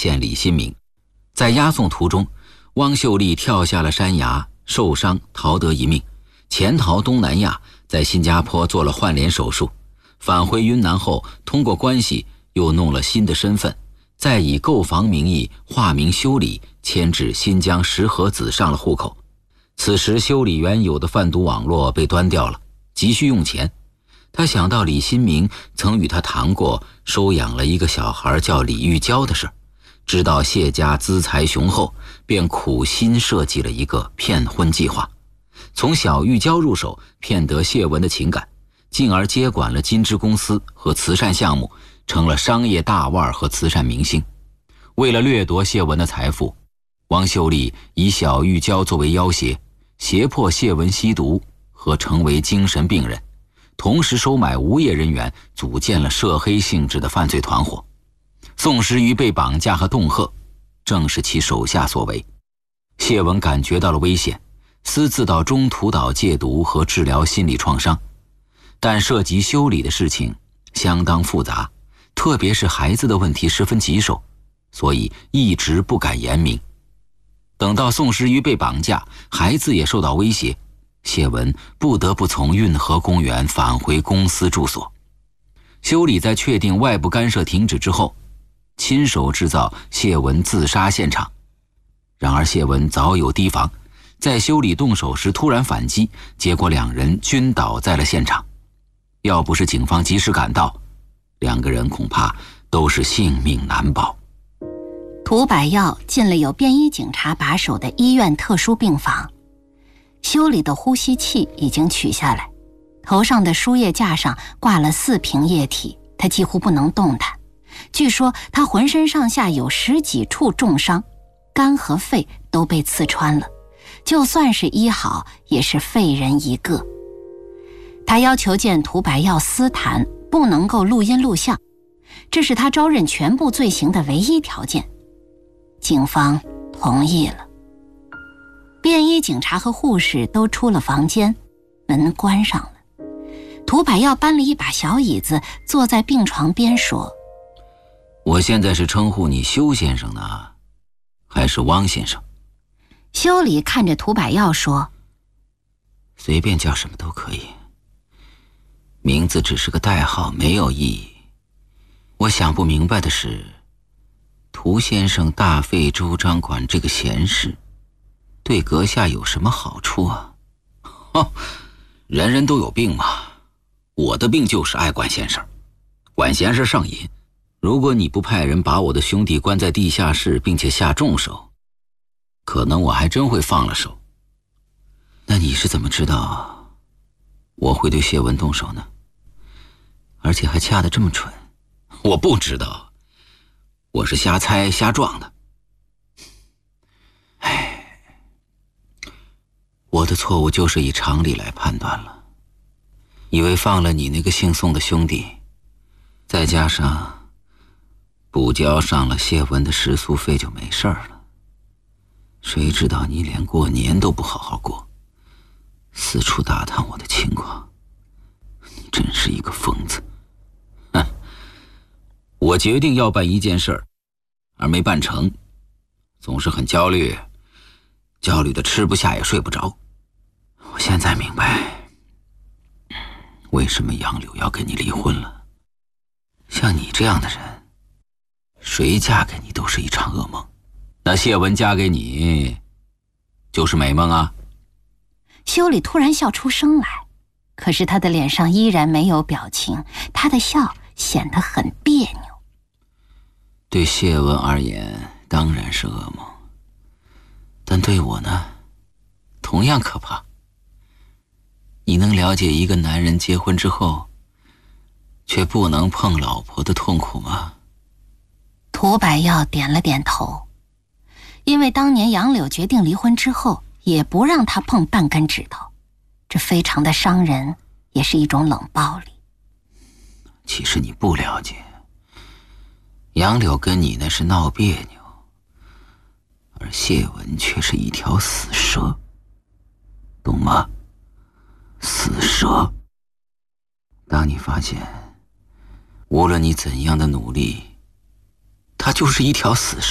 现李新明。在押送途中，汪秀丽跳下了山崖，受伤逃得一命，潜逃东南亚，在新加坡做了换脸手术。返回云南后，通过关系又弄了新的身份，再以购房名义化名修理迁至新疆石河子上了户口。此时修理原有的贩毒网络被端掉了，急需用钱。他想到李新明曾与他谈过收养了一个小孩叫李玉娇的事，知道谢家资财雄厚，便苦心设计了一个骗婚计划，从小玉娇入手，骗得谢文的情感，进而接管了金枝公司和慈善项目，成了商业大腕和慈善明星。为了掠夺谢文的财富，汪秀丽以小玉娇作为要挟，胁迫谢文吸毒和成为精神病人，同时收买无业人员，组建了涉黑性质的犯罪团伙。宋时瑜被绑架和恫吓，正是其手下所为。谢文感觉到了危险，私自到中途岛戒毒和治疗心理创伤，但涉及修理的事情相当复杂，特别是孩子的问题十分棘手，所以一直不敢言明。等到宋时瑜被绑架，孩子也受到威胁，谢文不得不从运河公园返回公司住所。修理在确定外部干涉停止之后，亲手制造谢文自杀现场。然而谢文早有提防，在修理动手时突然反击，结果两人均倒在了现场。要不是警方及时赶到，两个人恐怕都是性命难保。 涂百耀进了有便衣警察把守的医院特殊病房，修理的呼吸器已经取下来，头上的输液架上挂了4瓶液体，他几乎不能动弹。据说他浑身上下有10几处重伤，肝和肺都被刺穿了，就算是医好也是废人一个。他要求见涂百耀私谈，不能够录音录像，这是他招认全部罪行的唯一条件。警方同意了。便衣警察和护士都出了房间，门关上了。涂百耀搬了一把小椅子，坐在病床边说： 我现在是称呼你修先生呢，还是汪先生？ 修理看着涂百耀说： 随便叫什么都可以，名字只是个代号，没有意义。我想不明白的是，涂先生大费周章管这个闲事，对阁下有什么好处啊？人人都有病嘛，我的病就是爱管闲事，管闲事上瘾。如果你不派人把我的兄弟关在地下室，并且下重手，可能我还真会放了手。那你是怎么知道我会对谢文动手呢？而且还掐得这么准。我不知道，我是瞎猜瞎撞的。我的错误就是以常理来判断了，以为放了你那个姓宋的兄弟，再加上补交上了谢文的食宿费就没事了。谁知道你连过年都不好好过，四处打探我的情况，你真是一个疯子。我决定要办一件事而没办成，总是很焦虑，焦虑的吃不下也睡不着。我现在明白为什么杨柳要跟你离婚了。像你这样的人，谁嫁给你都是一场噩梦，那谢文嫁给你就是美梦啊。 修理突然笑出声来，可是他的脸上依然没有表情，他的笑显得很别扭。 对谢文而言当然是噩梦，但对我呢，同样可怕。你能了解一个男人结婚之后却不能碰老婆的痛苦吗？ 涂百耀点了点头，因为当年杨柳决定离婚之后，也不让他碰半根指头，这非常的伤人，也是一种冷暴力。 其实你不了解，杨柳跟你那是闹别扭，而谢文却是一条死蛇，懂吗？死蛇。当你发现无论你怎样的努力，它就是一条死蛇，